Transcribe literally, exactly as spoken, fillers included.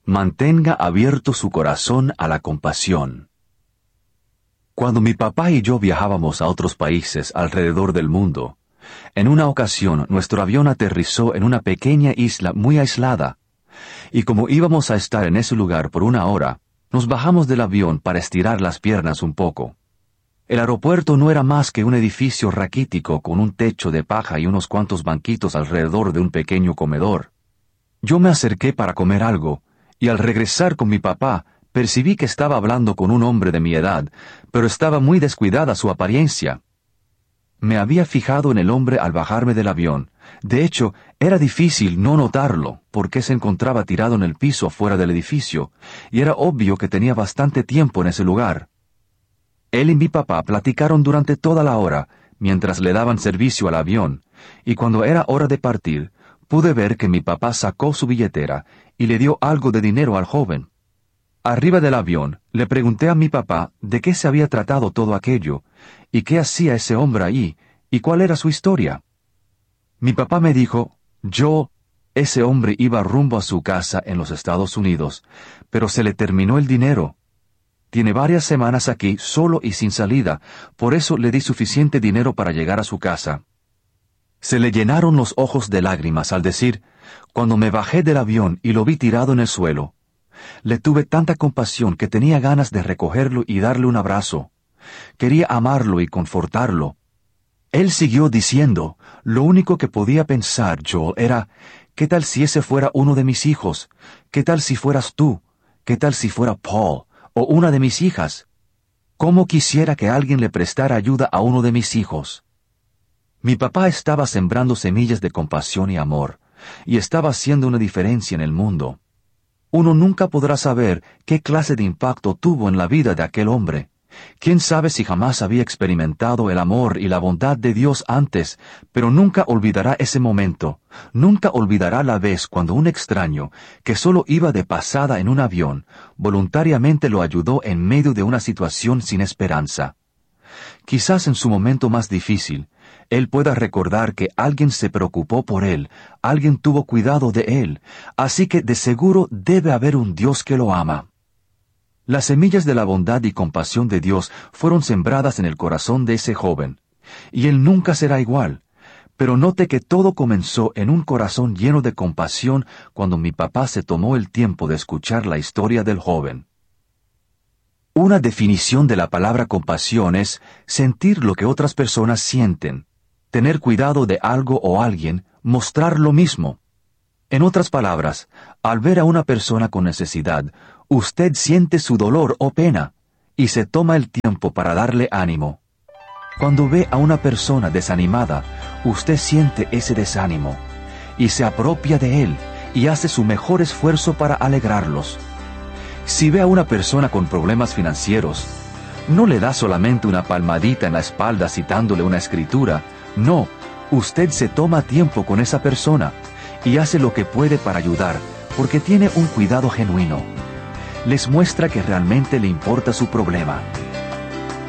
Mantenga abierto su corazón a la compasión. Cuando mi papá y yo viajábamos a otros países alrededor del mundo, en una ocasión nuestro avión aterrizó en una pequeña isla muy aislada, y como íbamos a estar en ese lugar por una hora, nos bajamos del avión para estirar las piernas un poco. El aeropuerto no era más que un edificio raquítico con un techo de paja y unos cuantos banquitos alrededor de un pequeño comedor. Yo me acerqué para comer algo, y al regresar con mi papá, percibí que estaba hablando con un hombre de mi edad, pero estaba muy descuidada su apariencia. Me había fijado en el hombre al bajarme del avión. De hecho, era difícil no notarlo, porque se encontraba tirado en el piso afuera del edificio, y era obvio que tenía bastante tiempo en ese lugar. Él y mi papá platicaron durante toda la hora, mientras le daban servicio al avión, y cuando era hora de partir, pude ver que mi papá sacó su billetera y le dio algo de dinero al joven. Arriba del avión, le pregunté a mi papá de qué se había tratado todo aquello, y qué hacía ese hombre ahí, y cuál era su historia. Mi papá me dijo, yo, ese hombre iba rumbo a su casa en los Estados Unidos, pero se le terminó el dinero. Tiene varias semanas aquí, solo y sin salida, por eso le di suficiente dinero para llegar a su casa. Se le llenaron los ojos de lágrimas al decir, cuando me bajé del avión y lo vi tirado en el suelo, le tuve tanta compasión que tenía ganas de recogerlo y darle un abrazo. Quería amarlo y confortarlo. Él siguió diciendo, lo único que podía pensar, Joel, era, ¿qué tal si ese fuera uno de mis hijos? ¿Qué tal si fueras tú? ¿Qué tal si fuera Paul? ¿O una de mis hijas? ¿Cómo quisiera que alguien le prestara ayuda a uno de mis hijos? Mi papá estaba sembrando semillas de compasión y amor, y estaba haciendo una diferencia en el mundo. Uno nunca podrá saber qué clase de impacto tuvo en la vida de aquel hombre. Quién sabe si jamás había experimentado el amor y la bondad de Dios antes, pero nunca olvidará ese momento. Nunca olvidará la vez cuando un extraño, que solo iba de pasada en un avión, voluntariamente lo ayudó en medio de una situación sin esperanza. Quizás en su momento más difícil, él pueda recordar que alguien se preocupó por él, alguien tuvo cuidado de él, así que de seguro debe haber un Dios que lo ama. Las semillas de la bondad y compasión de Dios fueron sembradas en el corazón de ese joven, y él nunca será igual. Pero note que todo comenzó en un corazón lleno de compasión cuando mi papá se tomó el tiempo de escuchar la historia del joven. Una definición de la palabra compasión es sentir lo que otras personas sienten, tener cuidado de algo o alguien, mostrar lo mismo. En otras palabras, al ver a una persona con necesidad, usted siente su dolor o pena, y se toma el tiempo para darle ánimo. Cuando ve a una persona desanimada, usted siente ese desánimo, y se apropia de él, y hace su mejor esfuerzo para alegrarlos. Si ve a una persona con problemas financieros, no le da solamente una palmadita en la espalda citándole una escritura, no, usted se toma tiempo con esa persona, y hace lo que puede para ayudar, porque tiene un cuidado genuino. Les muestra que realmente le importa su problema.